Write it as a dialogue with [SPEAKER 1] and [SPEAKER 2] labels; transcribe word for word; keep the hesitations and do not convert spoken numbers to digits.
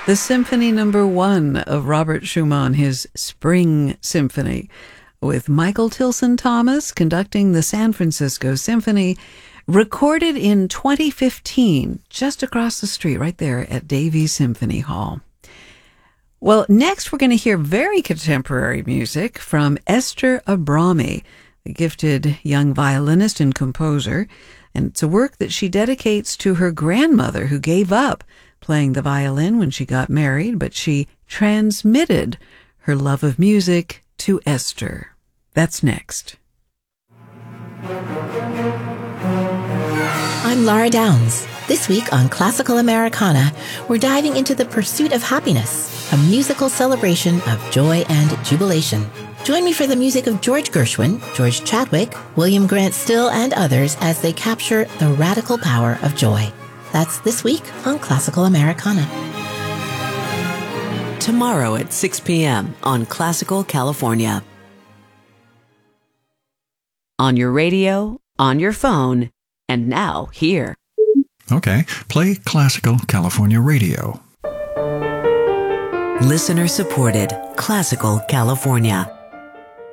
[SPEAKER 1] the Symphony Number One of Robert Schumann, his Spring Symphony, with Michael Tilson Thomas conducting the San Francisco Symphony, recorded in twenty fifteen, just across the street, right there at Davies Symphony Hall. Well, next we're going to hear very contemporary music from Esther Abrami, a gifted young violinist and composer, and it's a work that she dedicates to her grandmother, who gave up playing the violin when she got married, but she transmitted her love of music to Esther. That's next.
[SPEAKER 2] I'm Laura Downs. This week on Classical Americana, we're diving into the pursuit of happiness, a musical celebration of joy and jubilation. Join me for the music of George Gershwin, George Chadwick, William Grant Still, and others as they capture the radical power of joy. That's this week on Classical Americana.
[SPEAKER 3] Tomorrow at six p.m. on Classical California. On your radio, on your phone, and now here.
[SPEAKER 4] Okay, play Classical California Radio.
[SPEAKER 3] Listener supported Classical California.